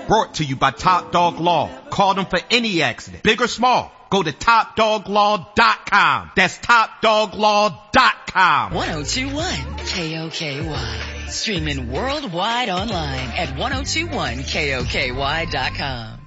Brought to you by Top Dog Law. Call them for any accident, big or small. Go to TopDogLaw.com. That's TopDogLaw.com. 1021 KOKY. Streaming worldwide online at 1021KOKY.com.